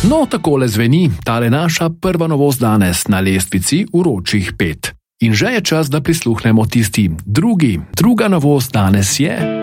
No, takole zveni tale naša prva novost danes na lestvici vročih 5. In že je čas, da prisluhnemo tisti druga novost danes je...